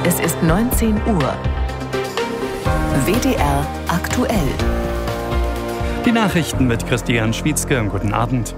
Es ist 19 Uhr. WDR aktuell. Die Nachrichten mit Christian Schwietzke. Guten Abend.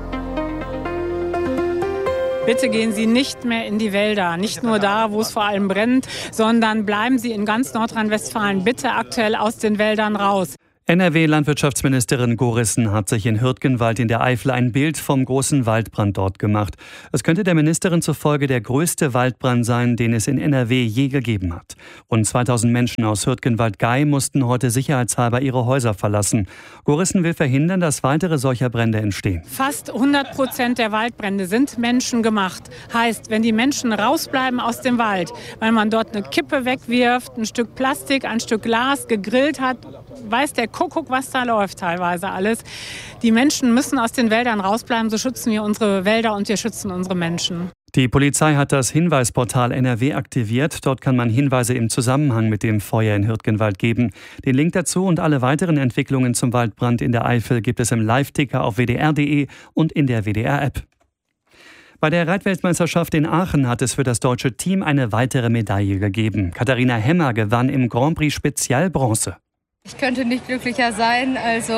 Bitte gehen Sie nicht mehr in die Wälder, nicht nur da, wo es vor allem brennt, sondern bleiben Sie in ganz Nordrhein-Westfalen bitte aktuell aus den Wäldern raus. NRW-Landwirtschaftsministerin Gorissen hat sich in Hürtgenwald in der Eifel ein Bild vom großen Waldbrand dort gemacht. Es könnte der Ministerin zufolge der größte Waldbrand sein, den es in NRW je gegeben hat. Rund 2000 Menschen aus Hürtgenwald-Gei mussten heute sicherheitshalber ihre Häuser verlassen. Gorissen will verhindern, dass weitere solcher Brände entstehen. Fast 100% der Waldbrände sind menschengemacht. Heißt, wenn die Menschen rausbleiben aus dem Wald, weil man dort eine Kippe wegwirft, ein Stück Plastik, ein Stück Glas gegrillt hat, weiß der Kuckuck, was da läuft teilweise alles. Die Menschen müssen aus den Wäldern rausbleiben, so schützen wir unsere Wälder und wir schützen unsere Menschen. Die Polizei hat das Hinweisportal NRW aktiviert. Dort kann man Hinweise im Zusammenhang mit dem Feuer in Hürtgenwald geben. Den Link dazu und alle weiteren Entwicklungen zum Waldbrand in der Eifel gibt es im Live-Ticker auf wdr.de und in der WDR-App. Bei der Reitweltmeisterschaft in Aachen hat es für das deutsche Team eine weitere Medaille gegeben. Katharina Hemmer gewann im Grand Prix Spezial Bronze. Ich könnte nicht glücklicher sein. Das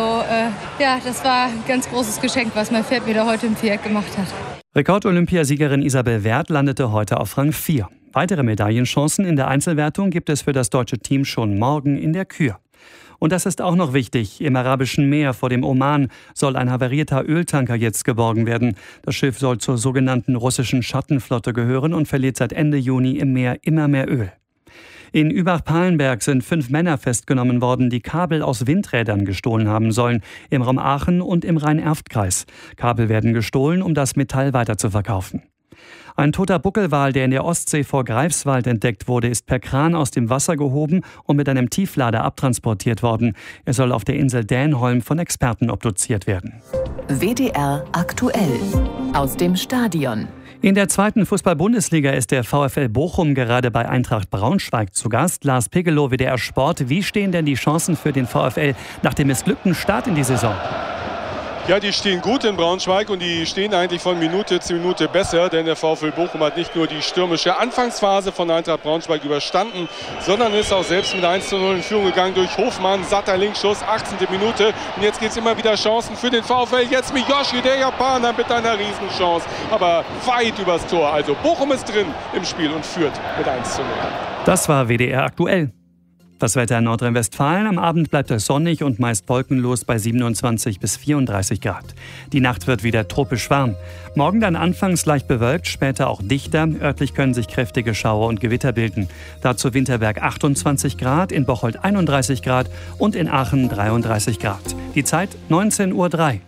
war ein ganz großes Geschenk, was mein Pferd mir da heute im Viereck gemacht hat. Rekord-Olympiasiegerin Isabel Werth landete heute auf Rang 4. Weitere Medaillenchancen in der Einzelwertung gibt es für das deutsche Team schon morgen in der Kür. Und das ist auch noch wichtig. Im Arabischen Meer vor dem Oman soll ein havarierter Öltanker jetzt geborgen werden. Das Schiff soll zur sogenannten russischen Schattenflotte gehören und verliert seit Ende Juni im Meer immer mehr Öl. In Übach-Palenberg sind 5 Männer festgenommen worden, die Kabel aus Windrädern gestohlen haben sollen, im Raum Aachen und im Rhein-Erft-Kreis. Kabel werden gestohlen, um das Metall weiterzuverkaufen. Ein toter Buckelwal, der in der Ostsee vor Greifswald entdeckt wurde, ist per Kran aus dem Wasser gehoben und mit einem Tieflader abtransportiert worden. Er soll auf der Insel Dänholm von Experten obduziert werden. WDR aktuell. Aus dem Stadion. In der 2. Fußball-Bundesliga ist der VfL Bochum gerade bei Eintracht Braunschweig zu Gast. Lars Pigelow, WDR Sport. Wie stehen denn die Chancen für den VfL nach dem missglückten Start in die Saison? Ja, die stehen gut in Braunschweig und die stehen eigentlich von Minute zu Minute besser, denn der VfL Bochum hat nicht nur die stürmische Anfangsphase von Eintracht Braunschweig überstanden, sondern ist auch selbst mit 1:0 in Führung gegangen durch Hofmann, satter Linksschuss, 18. Minute. Und jetzt gibt es immer wieder Chancen für den VfL. Jetzt Miyoshi, der Japaner, mit einer Riesenchance, aber weit übers Tor. Also Bochum ist drin im Spiel und führt mit 1:0. Das war WDR aktuell. Das Wetter in Nordrhein-Westfalen. Am Abend bleibt es sonnig und meist wolkenlos bei 27 bis 34 Grad. Die Nacht wird wieder tropisch warm. Morgen dann anfangs leicht bewölkt, später auch dichter. Örtlich können sich kräftige Schauer und Gewitter bilden. Dazu Winterberg 28 Grad, in Bocholt 31 Grad und in Aachen 33 Grad. Die Zeit 19:03 Uhr.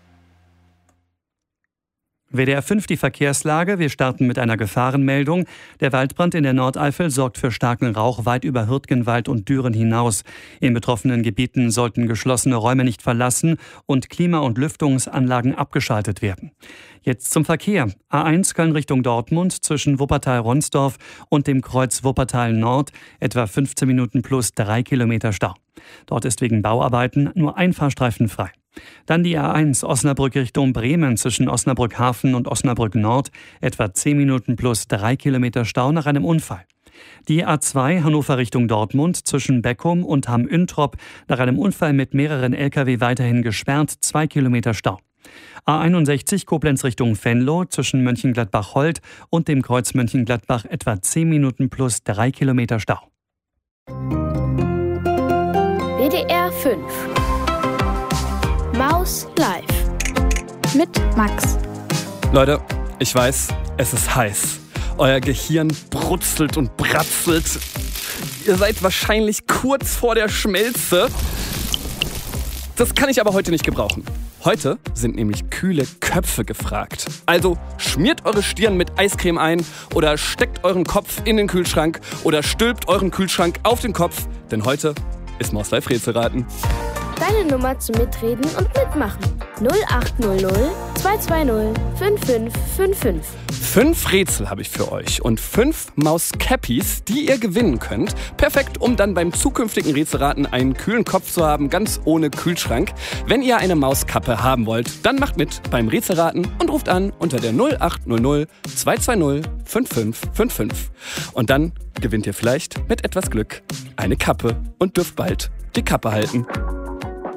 WDR 5 die Verkehrslage. Wir starten mit einer Gefahrenmeldung. Der Waldbrand in der Nordeifel sorgt für starken Rauch weit über Hürtgenwald und Düren hinaus. In betroffenen Gebieten sollten geschlossene Räume nicht verlassen und Klima- und Lüftungsanlagen abgeschaltet werden. Jetzt zum Verkehr. A1 Köln Richtung Dortmund zwischen Wuppertal-Ronsdorf und dem Kreuz Wuppertal Nord etwa 15 Minuten plus 3 Kilometer Stau. Dort ist wegen Bauarbeiten nur ein Fahrstreifen frei. Dann die A1 Osnabrück Richtung Bremen zwischen Osnabrück Hafen und Osnabrück Nord etwa 10 Minuten plus 3 Kilometer Stau nach einem Unfall. Die A2 Hannover Richtung Dortmund zwischen Beckum und Hamm-Üntrop nach einem Unfall mit mehreren Lkw weiterhin gesperrt, 2 Kilometer Stau. A61 Koblenz Richtung Venlo zwischen Mönchengladbach-Holt und dem Kreuz Mönchengladbach etwa 10 Minuten plus 3 Kilometer Stau. WDR 5 Maus Live mit Max. Leute, ich weiß, es ist heiß. Euer Gehirn brutzelt und bratzelt. Ihr seid wahrscheinlich kurz vor der Schmelze. Das kann ich aber heute nicht gebrauchen. Heute sind nämlich kühle Köpfe gefragt. Also schmiert eure Stirn mit Eiscreme ein oder steckt euren Kopf in den Kühlschrank oder stülpt euren Kühlschrank auf den Kopf, denn heute ist Maus Live Rätselraten. Deine Nummer zum Mitreden und Mitmachen. 0800 220 5555. 5 Rätsel habe ich für euch und 5 Maus-Cappies, die ihr gewinnen könnt. Perfekt, um dann beim zukünftigen Rätselraten einen kühlen Kopf zu haben, ganz ohne Kühlschrank. Wenn ihr eine Mauskappe haben wollt, dann macht mit beim Rätselraten und ruft an unter der 0800 220 5555. Und dann gewinnt ihr vielleicht mit etwas Glück eine Kappe und dürft bald die Kappe halten.